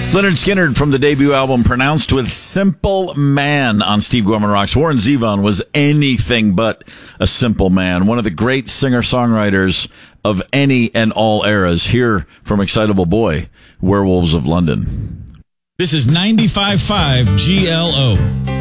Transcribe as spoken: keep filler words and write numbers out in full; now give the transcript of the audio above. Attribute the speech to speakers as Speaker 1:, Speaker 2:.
Speaker 1: Lynyrd Skynyrd from the debut album Pronounced with Simple Man on Steve Gorman Rocks. Warren Zevon was anything but a simple man. One of the great singer-songwriters of any and all eras. Here from Excitable Boy, Werewolves of London.
Speaker 2: This is ninety-five point five G L O.